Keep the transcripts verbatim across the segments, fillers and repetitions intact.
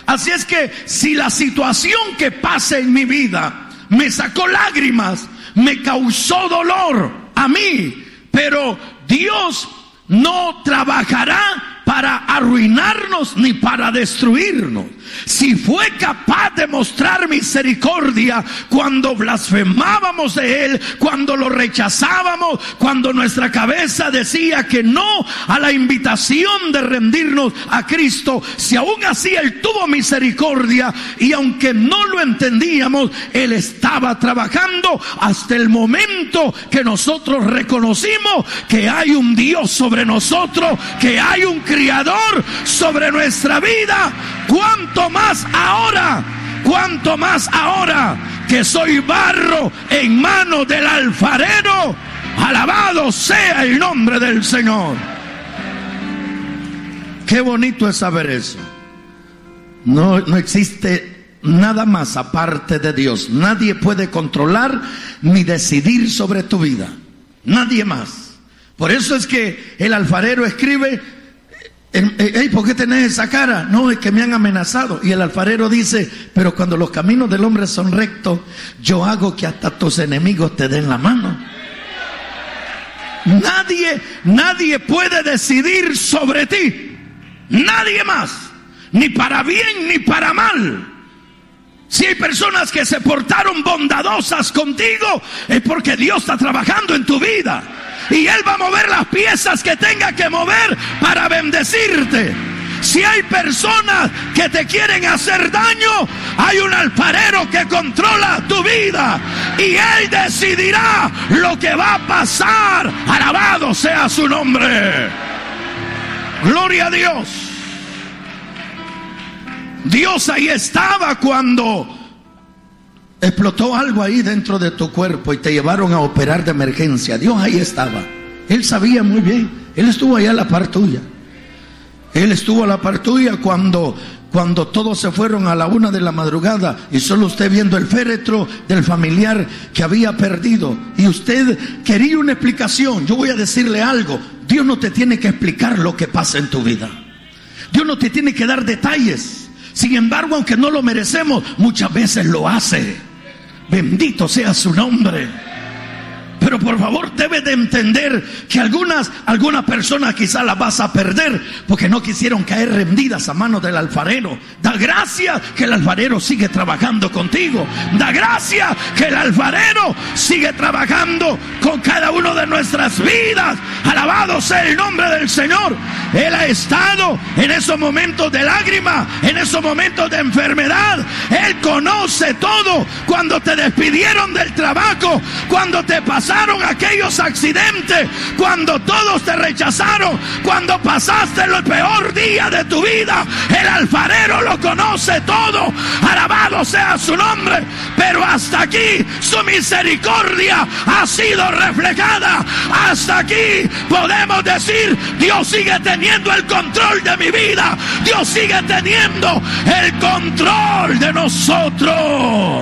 Así es que si la situación que pasa en mi vida me sacó lágrimas, me causó dolor a mí, pero Dios no trabajará para arruinarnos ni para destruirnos. Si fue capaz de mostrar misericordia cuando blasfemábamos de Él, cuando lo rechazábamos, cuando nuestra cabeza decía que no a la invitación de rendirnos a Cristo, si aún así Él tuvo misericordia, y aunque no lo entendíamos, Él estaba trabajando hasta el momento que nosotros reconocimos que hay un Dios sobre nosotros, que hay un Criador sobre nuestra vida. ¿Cuánto más ahora? ¿Cuánto más ahora que soy barro en manos del alfarero? Alabado sea el nombre del Señor. Qué bonito es saber eso. No, no existe nada más aparte de Dios. Nadie puede controlar ni decidir sobre tu vida. Nadie más. Por eso es que el alfarero escribe: hey, ¿por qué tenés esa cara? No, es que me han amenazado. Y el alfarero dice: pero cuando los caminos del hombre son rectos, yo hago que hasta tus enemigos te den la mano. Nadie, nadie puede decidir sobre ti. Nadie más. Ni para bien ni para mal. Si hay personas que se portaron bondadosas contigo, es porque Dios está trabajando en tu vida. Y Él va a mover las piezas que tenga que mover para bendecirte. Si hay personas que te quieren hacer daño, hay un alfarero que controla tu vida y Él decidirá lo que va a pasar. Alabado sea su nombre. Gloria a Dios. Dios ahí estaba cuando explotó algo ahí dentro de tu cuerpo y te llevaron a operar de emergencia. Dios ahí estaba. Él sabía muy bien. Él estuvo allá a la par tuya. Él estuvo a la par tuya cuando, cuando todos se fueron a la una de la madrugada y solo usted viendo el féretro del familiar que había perdido. Y usted quería una explicación. Yo voy a decirle algo. Dios no te tiene que explicar lo que pasa en tu vida. Dios no te tiene que dar detalles. Sin embargo, aunque no lo merecemos, muchas veces lo hace. Bendito sea su nombre. Pero por favor debes de entender que algunas, algunas personas quizás las vas a perder porque no quisieron caer rendidas a manos del alfarero. Da gracias que el alfarero sigue trabajando contigo. Da gracias que el alfarero sigue trabajando con cada uno de nuestras vidas. Alabado sea el nombre del Señor. Él ha estado en esos momentos de lágrima, en esos momentos de enfermedad. Él conoce todo. Cuando te despidieron del trabajo, cuando te pasaron aquellos accidentes, cuando todos te rechazaron, cuando pasaste el peor día de tu vida, el alfarero lo conoce todo. Alabado sea su nombre. Pero hasta aquí su misericordia ha sido reflejada. Hasta aquí podemos decir: Dios sigue teniendo el control de mi vida. Dios sigue teniendo el control de nosotros.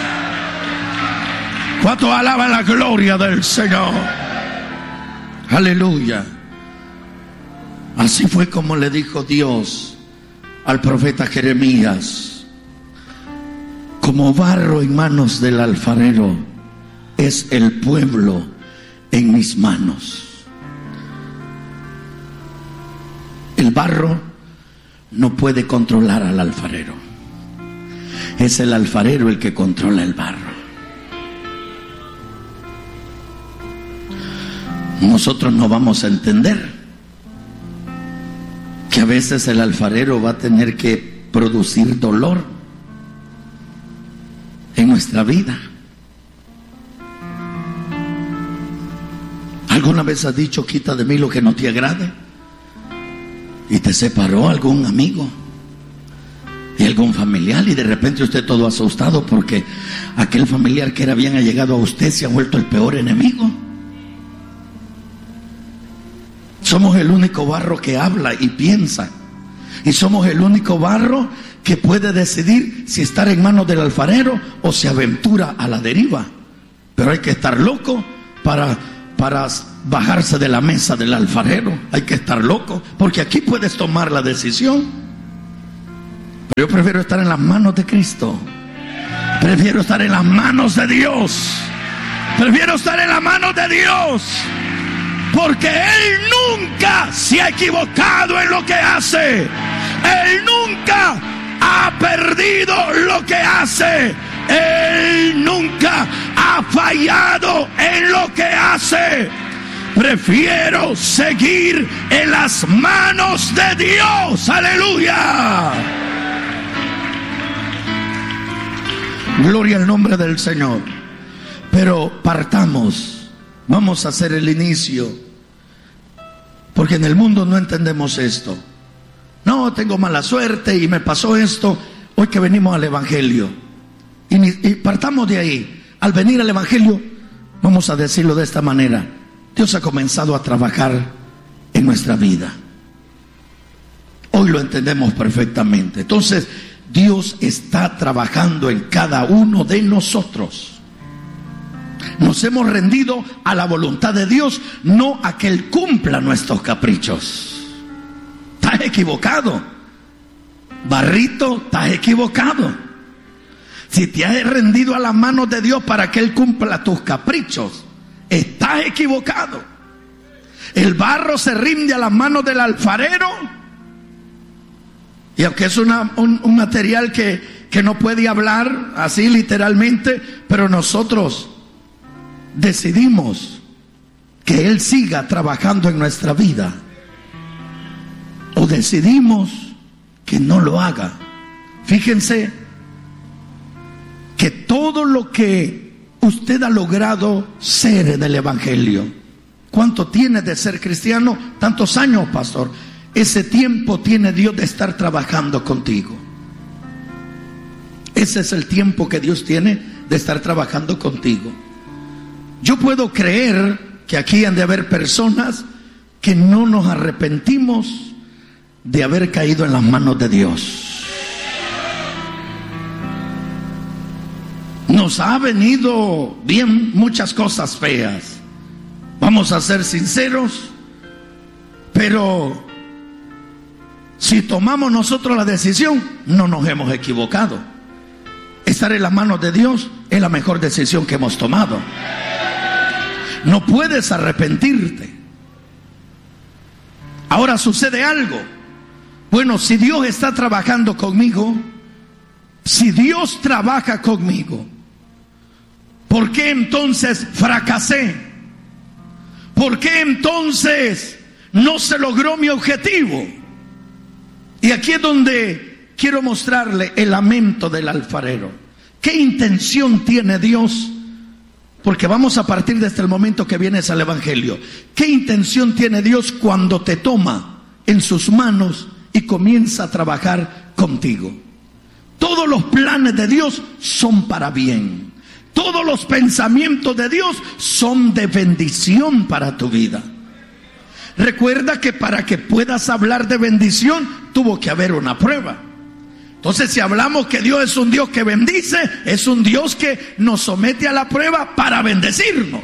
¿Cuánto alaban la gloria del Señor? Aleluya. Así fue como le dijo Dios al profeta Jeremías: como barro en manos del alfarero es el pueblo en mis manos. El barro no puede controlar al alfarero. Es el alfarero el que controla el barro. Nosotros no vamos a entender que a veces el alfarero va a tener que producir dolor en nuestra vida. ¿Alguna vez has dicho: quita de mí lo que no te agrade? Y te separó algún amigo y algún familiar, y de repente usted todo asustado porque aquel familiar que era bien allegado a usted se ha vuelto el peor enemigo. Somos el único barro que habla y piensa. Y somos el único barro que puede decidir si estar en manos del alfarero o se aventura a la deriva. Pero hay que estar loco para, para bajarse de la mesa del alfarero. Hay que estar loco, porque aquí puedes tomar la decisión Yo prefiero estar en las manos de Cristo. Prefiero estar en las manos de Dios. Prefiero estar en las manos de Dios. Porque Él nunca se ha equivocado en lo que hace. Él nunca ha perdido lo que hace. Él nunca ha fallado en lo que hace. Prefiero seguir en las manos de Dios. Aleluya. Gloria al nombre del Señor. Pero partamos. Vamos a hacer el inicio. Porque en el mundo no entendemos esto. No, tengo mala suerte y me pasó esto. Hoy que venimos al Evangelio. Y, y partamos de ahí. Al venir al Evangelio, vamos a decirlo de esta manera. Dios ha comenzado a trabajar en nuestra vida. Hoy lo entendemos perfectamente. Entonces, Dios está trabajando en cada uno de nosotros. Nos hemos rendido a la voluntad de Dios, no a que Él cumpla nuestros caprichos. Estás equivocado. Barrito, estás equivocado. Si te has rendido a las manos de Dios para que Él cumpla tus caprichos, estás equivocado. El barro se rinde a las manos del alfarero. Y aunque es una, un, un material que, que no puede hablar así literalmente, pero nosotros decidimos que Él siga trabajando en nuestra vida, o decidimos que no lo haga. Fíjense que todo lo que usted ha logrado ser en el Evangelio, ¿cuánto tiene de ser cristiano? Tantos años, pastor. Ese tiempo tiene Dios de estar trabajando contigo. Ese es el tiempo que Dios tiene de estar trabajando contigo. Yo puedo creer que aquí han de haber personas que no nos arrepentimos de haber caído en las manos de Dios. Nos ha venido bien muchas cosas feas. Vamos a ser sinceros, pero si tomamos nosotros la decisión, no nos hemos equivocado. Estar en las manos de Dios es la mejor decisión que hemos tomado. No puedes arrepentirte. Ahora sucede algo. Bueno, si Dios está trabajando conmigo, si Dios trabaja conmigo, ¿por qué entonces fracasé? ¿Por qué entonces no se logró mi objetivo? Y aquí es donde quiero mostrarle el lamento del alfarero. ¿Qué intención tiene Dios? Porque vamos a partir desde el momento que vienes al Evangelio. ¿Qué intención tiene Dios cuando te toma en sus manos y comienza a trabajar contigo? Todos los planes de Dios son para bien. Todos los pensamientos de Dios son de bendición para tu vida. Recuerda que para que puedas hablar de bendición, tuvo que haber una prueba. Entonces, si hablamos que Dios es un Dios que bendice, es un Dios que nos somete a la prueba para bendecirnos.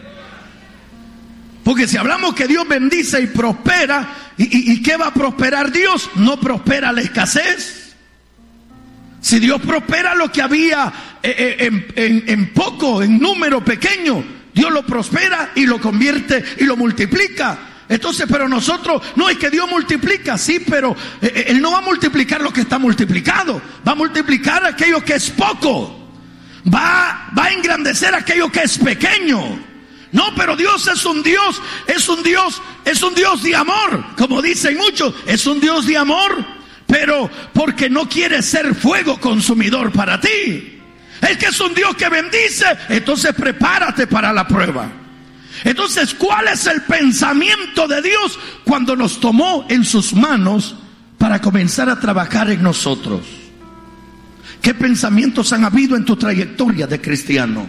Porque si hablamos que Dios bendice y prospera, ¿y, y, y qué va a prosperar Dios? No prospera la escasez. Si Dios prospera lo que había eh, en, en, en poco, en número pequeño, Dios lo prospera y lo convierte y lo multiplica. Entonces, pero nosotros, no, es que Dios multiplica, sí, pero eh, Él no va a multiplicar lo que está multiplicado, va a multiplicar aquello que es poco, va, va a engrandecer aquello que es pequeño. No, pero Dios es un Dios, es un Dios, es un Dios de amor, como dicen muchos, es un Dios de amor, pero porque no quiere ser fuego consumidor para ti. Es que es un Dios que bendice, entonces prepárate para la prueba. Entonces, ¿cuál es el pensamiento de Dios cuando nos tomó en sus manos para comenzar a trabajar en nosotros? ¿Qué pensamientos han habido en tu trayectoria de cristiano?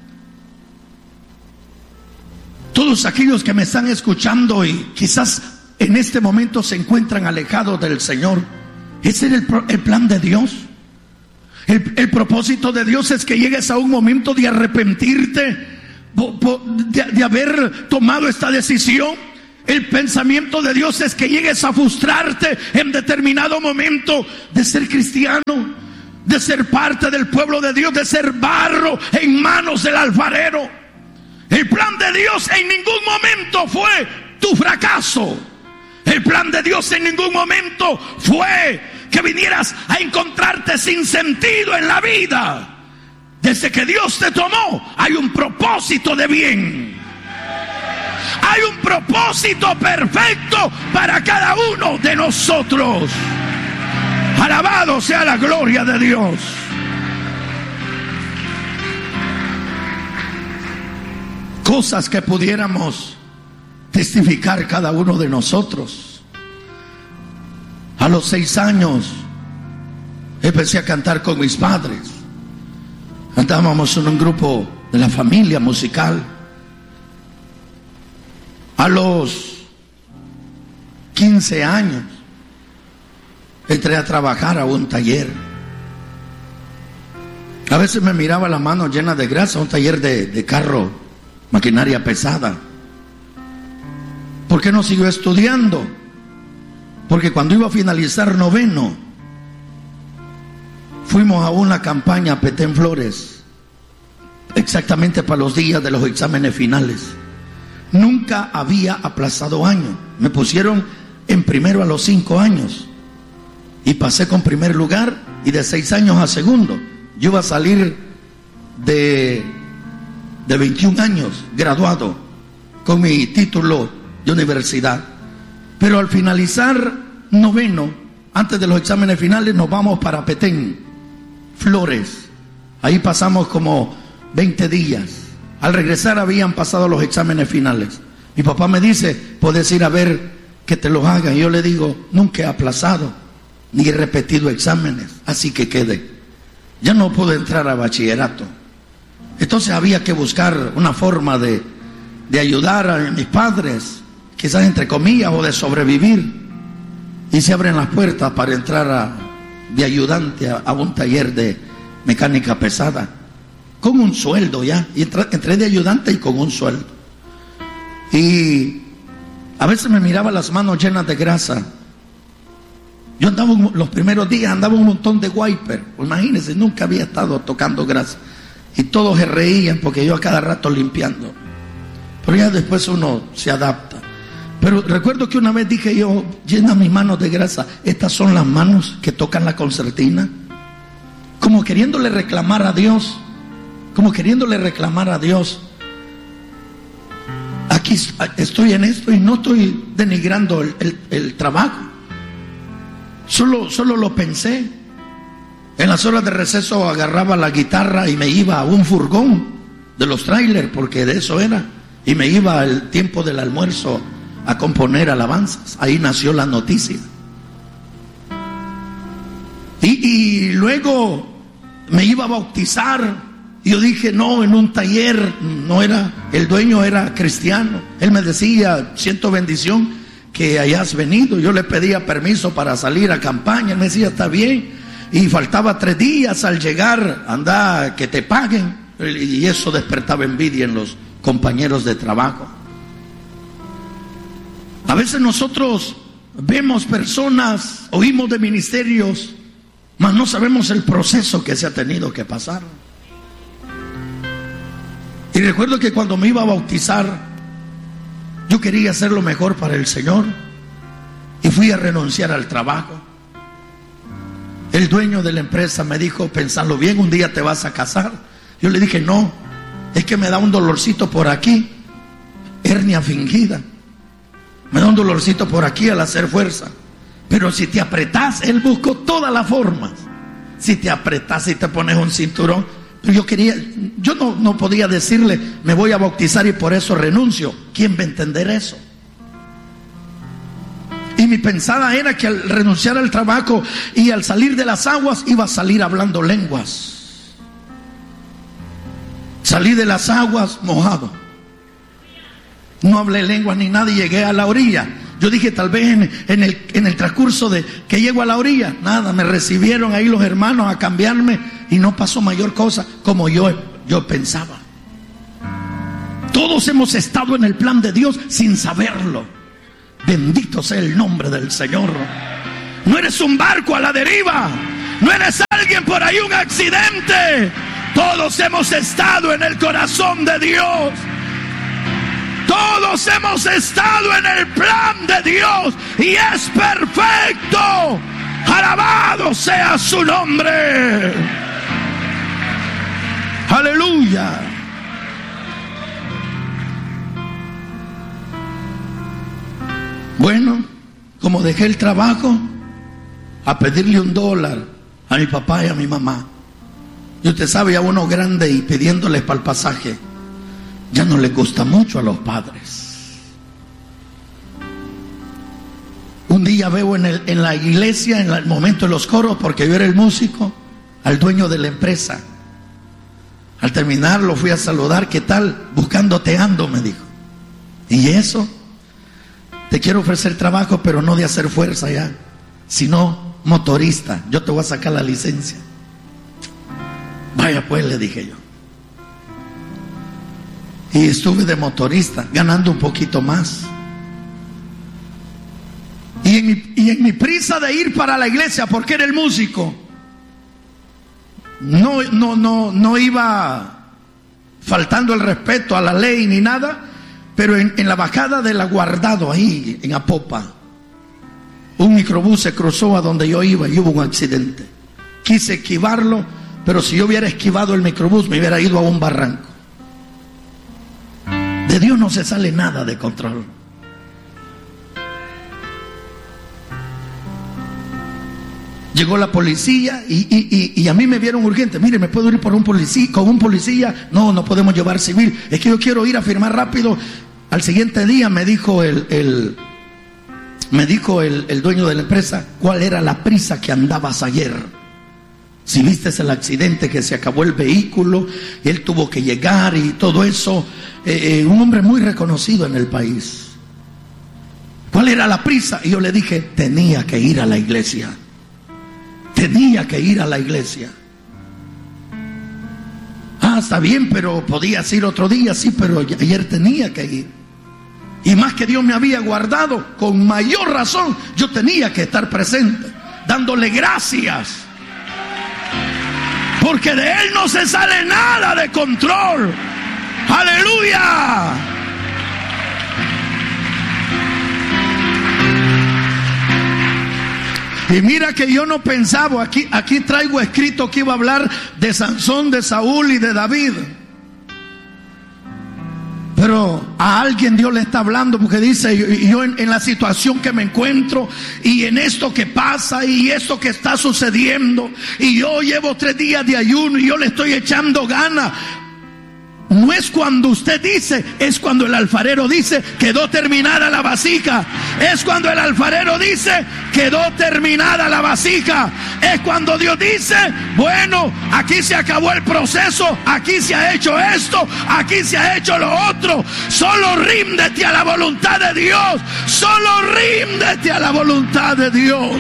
Todos aquellos que me están escuchando y quizás en este momento se encuentran alejados del Señor, ¿ese es el, el plan de Dios? El, el propósito de Dios es que llegues a un momento de arrepentirte De, de haber tomado esta decisión. El pensamiento de Dios es que llegues a frustrarte en determinado momento de ser cristiano, de ser parte del pueblo de Dios, de ser barro en manos del alfarero. El plan de Dios en ningún momento fue tu fracaso. El plan de Dios en ningún momento fue que vinieras a encontrarte sin sentido en la vida. Desde que Dios te tomó, hay un propósito de bien. Hay un propósito perfecto para cada uno de nosotros. Alabado sea la gloria de Dios. Cosas que pudiéramos testificar cada uno de nosotros. A los seis años empecé a cantar con mis padres. Cantábamos en un grupo de la familia musical. A los quince años entré a trabajar a un taller. A veces me miraba la mano llena de grasa, un taller de, de carro, maquinaria pesada. ¿Por qué no siguió estudiando? Porque cuando iba a finalizar noveno, fuimos a una campaña a Petén Flores, exactamente para los días de los exámenes finales. Nunca había aplazado año. Me pusieron en primero a los cinco años y pasé con primer lugar, y de seis años a segundo. Yo iba a salir de, de veintiún años graduado con mi título de universidad. Pero al finalizar noveno, antes de los exámenes finales, nos vamos para Petén Flores. Ahí pasamos como veinte días. Al regresar habían pasado los exámenes finales. Mi papá me dice, puedes ir a ver que te los hagan. Y yo le digo, nunca he aplazado ni he repetido exámenes, así que quede. Ya no pude entrar a bachillerato. Entonces había que buscar una forma de, de ayudar a mis padres, quizás entre comillas, o de sobrevivir. Y se abren las puertas para entrar a, de ayudante a, a un taller de mecánica pesada. Con un sueldo ya, y entré, entré de ayudante y con un sueldo. Y a veces me miraba las manos llenas de grasa. Yo andaba, los primeros días andaba un montón de wiper. Imagínense, nunca había estado tocando grasa. Y todos se reían porque yo a cada rato limpiando. Pero ya después uno se adapta. Pero recuerdo que una vez dije yo, llena mis manos de grasa. Estas son las manos que tocan la concertina. Como queriéndole reclamar a Dios. Como queriéndole reclamar a Dios. Aquí estoy en esto y no estoy denigrando el, el, el trabajo. Solo, solo lo pensé. En las horas de receso agarraba la guitarra y me iba a un furgón de los trailers, porque de eso era. Y me iba al tiempo del almuerzo a componer alabanzas. Ahí nació la noticia. Y, y luego me iba a bautizar. Y yo dije, no, en un taller, no era, el dueño era cristiano. Él me decía, siento bendición que hayas venido. Yo le pedía permiso para salir a campaña. Él me decía, está bien. Y faltaba tres días al llegar, anda, que te paguen. Y eso despertaba envidia en los compañeros de trabajo. A veces nosotros vemos personas, oímos de ministerios, mas no sabemos el proceso que se ha tenido que pasar. Y recuerdo que cuando me iba a bautizar, yo quería hacer lo mejor para el Señor y fui a renunciar al trabajo. El dueño de la empresa me dijo, pensando bien, un día te vas a casar. Yo le dije, no, es que me da un dolorcito por aquí, hernia fingida. Me da un dolorcito por aquí al hacer fuerza. Pero si te apretás, él buscó todas las formas. Si te apretás y te pones un cinturón. Yo quería, yo no, no podía decirle, me voy a bautizar y por eso renuncio. ¿Quién va a entender eso? Y mi pensada era que al renunciar al trabajo y al salir de las aguas, iba a salir hablando lenguas. Salí de las aguas mojado. No hablé lenguas ni nada y llegué a la orilla. Yo dije, tal vez en, en, el, en el transcurso de que llego a la orilla, nada, me recibieron ahí los hermanos a cambiarme y no pasó mayor cosa como yo, yo pensaba. Todos hemos estado en el plan de Dios sin saberlo. Bendito sea el nombre del Señor. No eres un barco a la deriva. No eres alguien por ahí, un accidente. Todos hemos estado en el corazón de Dios. Todos hemos estado en el plan de Dios. Y es perfecto. Alabado sea su nombre. Aleluya. Bueno, como dejé el trabajo, a pedirle un dólar a mi papá y a mi mamá. Y usted sabe, ya uno grande y pidiéndoles para el pasaje, ya no les gusta mucho a los padres. Un día veo en, el, en la iglesia, en el momento de los coros, porque yo era el músico, al dueño de la empresa. Al terminar lo fui a saludar. ¿Qué tal? Buscándote ando, me dijo. ¿Y eso? Te quiero ofrecer trabajo, pero no de hacer fuerza ya, sino motorista. Yo te voy a sacar la licencia. Vaya pues, le dije yo. Y estuve de motorista, ganando un poquito más. Y en mi, y en mi prisa de ir para la iglesia, porque era el músico, no, no, no, no iba faltando el respeto a la ley ni nada. Pero en, en la bajada de la Guardado, ahí en Apopa, un microbús se cruzó a donde yo iba y hubo un accidente. Quise esquivarlo, pero si yo hubiera esquivado el microbús me hubiera ido a un barranco. De Dios no se sale nada de control. Llegó la policía y, y, y, y a mí me vieron urgente. Mire, ¿me puedo ir por un policía, con un policía? No, no podemos llevar civil. Es que yo quiero ir a firmar rápido. Al siguiente día me dijo el, el, me dijo el, el dueño de la empresa, ¿cuál era la prisa que andabas ayer? Si viste el accidente, que se acabó el vehículo, él tuvo que llegar y todo eso. Eh, eh, un hombre muy reconocido en el país. ¿Cuál era la prisa? Y yo le dije, tenía que ir a la iglesia. Tenía que ir a la iglesia. Ah, está bien, pero podías ir otro día. Sí, pero ayer tenía que ir. Y más que Dios me había guardado, con mayor razón yo tenía que estar presente, dándole gracias. Porque de Él no se sale nada de control. ¡Aleluya! Y mira que yo no pensaba, aquí, aquí traigo escrito que iba a hablar de Sansón, de Saúl y de David. Pero a alguien Dios le está hablando, porque dice, yo, yo en, en la situación que me encuentro y en esto que pasa y esto que está sucediendo, y yo llevo tres días de ayuno y yo le estoy echando ganas. No es cuando usted dice, es cuando el alfarero dice, quedó terminada la vasija. Es cuando el alfarero dice, quedó terminada la vasija. Es cuando Dios dice, bueno, aquí se acabó el proceso, aquí se ha hecho esto, aquí se ha hecho lo otro. Solo ríndete a la voluntad de Dios. Solo ríndete a la voluntad de Dios.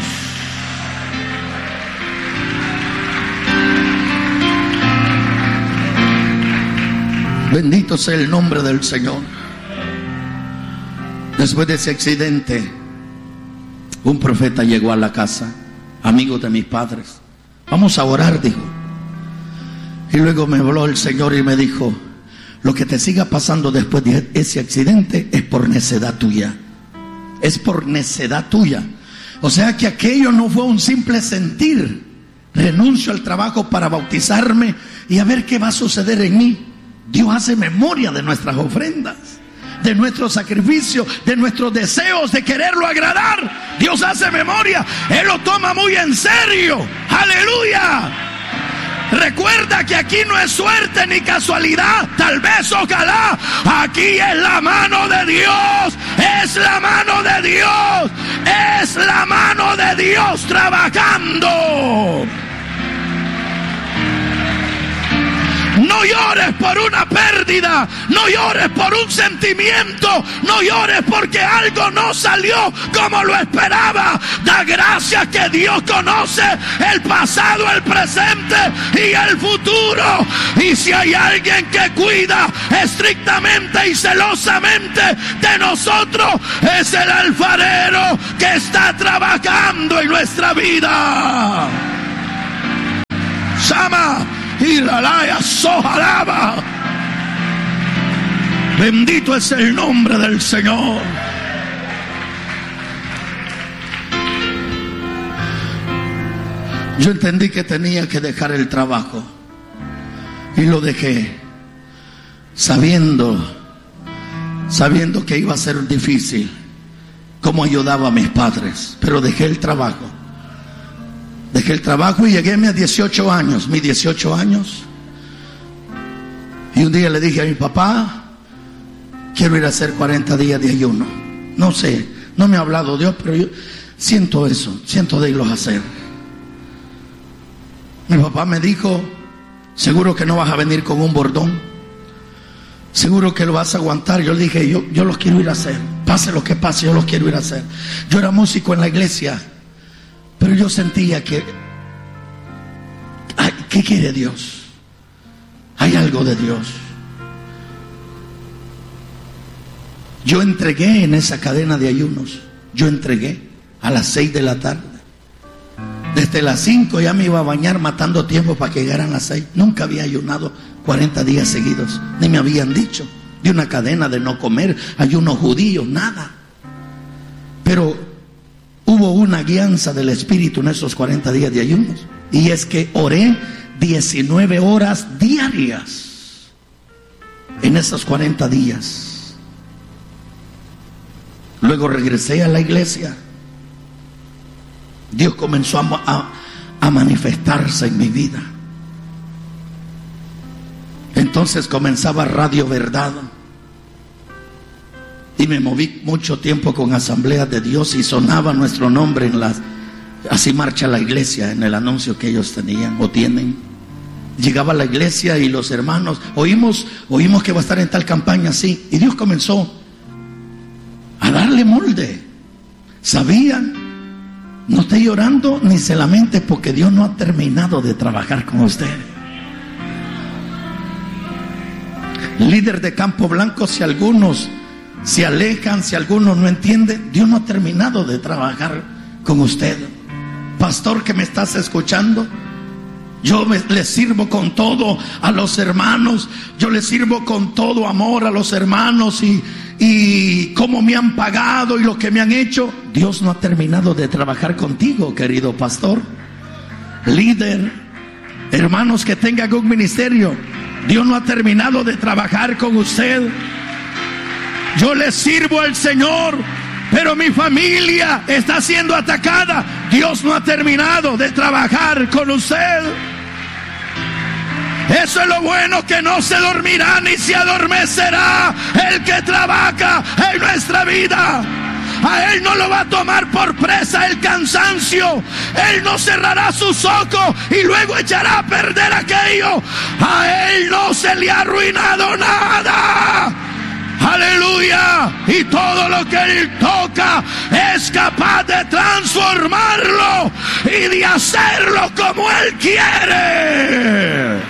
Bendito sea el nombre del Señor. Después de ese accidente, un profeta llegó a la casa, amigo de mis padres. Vamos a orar, dijo. Y luego me habló el Señor y me dijo, lo que te siga pasando después de ese accidente es por necedad tuya. Es por necedad tuya. O sea que aquello no fue un simple sentir. Renuncio al trabajo para bautizarme y a ver qué va a suceder en mí. Dios hace memoria de nuestras ofrendas, de nuestros sacrificios, de nuestros deseos de quererlo agradar. Dios hace memoria. Él lo toma muy en serio. ¡Aleluya! Recuerda que aquí no es suerte ni casualidad. Tal vez, ojalá. Aquí es la mano de Dios. Es la mano de Dios. Es la mano de Dios trabajando. No llores por una pérdida, no llores por un sentimiento, no llores porque algo no salió como lo esperaba. Da gracias que Dios conoce el pasado, el presente y el futuro. Y si hay alguien que cuida estrictamente y celosamente de nosotros, es el alfarero que está trabajando en nuestra vida. Sama y la laya sojalaba. Bendito es el nombre del Señor. Yo entendí que tenía que dejar el trabajo y lo dejé, sabiendo, sabiendo que iba a ser difícil, cómo ayudaba a mis padres, pero dejé el trabajo. Dejé el trabajo y llegué a mis dieciocho años, mis dieciocho años. Y un día le dije a mi papá, quiero ir a hacer cuarenta días de ayuno. No sé, no me ha hablado Dios, pero yo siento eso, siento de irlos a hacer. Mi papá me dijo, seguro que no vas a venir con un bordón, seguro que lo vas a aguantar. Yo le dije, yo, yo los quiero ir a hacer, pase lo que pase, yo los quiero ir a hacer. Yo era músico en la iglesia, pero yo sentía que, ay, ¿qué quiere Dios? Hay algo de Dios. Yo entregué en esa cadena de ayunos, yo entregué a las seis de la tarde. Desde las cinco ya me iba a bañar matando tiempo para que llegaran las seis. Nunca había ayunado cuarenta días seguidos, ni me habían dicho de una cadena de no comer, ayuno judío, nada. Pero hubo una guianza del Espíritu en esos cuarenta días de ayunos, y es que oré diecinueve horas diarias en esos cuarenta días. Luego regresé a la iglesia. Dios comenzó a, a, a manifestarse en mi vida. Entonces comenzaba Radio Verdad y me moví mucho tiempo con Asambleas de Dios y sonaba nuestro nombre en las, así marcha la iglesia, en el anuncio que ellos tenían o tienen. Llegaba a la iglesia y los hermanos, oímos, oímos que va a estar en tal campaña, sí, y Dios comenzó a darle molde. Sabían. No esté llorando ni se lamente, porque Dios no ha terminado de trabajar con usted. Líder de Campo Blanco, si algunos se alejan, si algunos no entienden, Dios no ha terminado de trabajar con usted. Pastor que me estás escuchando, yo me, le sirvo con todo a los hermanos, yo le sirvo con todo amor a los hermanos y, y cómo me han pagado y lo que me han hecho. Dios no ha terminado de trabajar contigo, querido pastor, líder, hermanos que tengan un ministerio. Dios no ha terminado de trabajar con usted. Yo le sirvo al Señor, pero mi familia está siendo atacada. Dios no ha terminado de trabajar con usted. Eso es lo bueno, que no se dormirá ni se adormecerá el que trabaja en nuestra vida. A él no lo va a tomar por presa el cansancio. Él no cerrará sus ojos y luego echará a perder aquello. A él no se le ha arruinado nada. Aleluya. Y todo lo que él toca es capaz de transformarlo y de hacerlo como él quiere.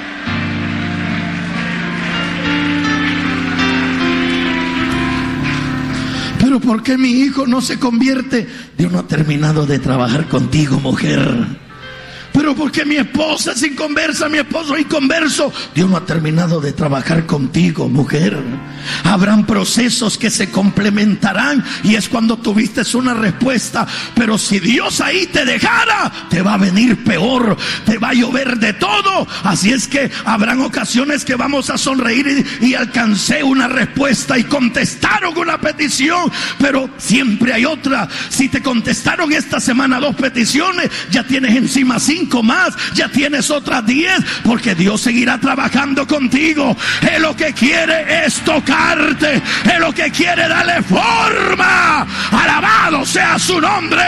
Pero ¿por qué mi hijo no se convierte? Dios no ha terminado de trabajar contigo, mujer. Pero ¿por qué mi esposa es inconversa, mi esposo es inconverso? Dios no ha terminado de trabajar contigo, mujer. Habrán procesos que se complementarán y es cuando tuviste una respuesta. Pero si Dios ahí te dejara, te va a venir peor, te va a llover de todo. Así es que habrán ocasiones que vamos a sonreír y, y alcancé una respuesta y contestaron una petición, pero siempre hay otra. Si te contestaron esta semana dos peticiones, ya tienes encima cinco más, ya tienes otras diez, porque Dios seguirá trabajando contigo. Él lo que quiere es tocarte, Él lo que quiere darle forma. Alabado sea su nombre.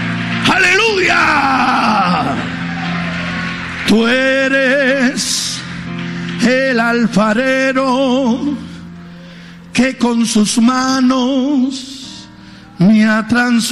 Aleluya. Tú eres el alfarero que con sus manos me ha transformado.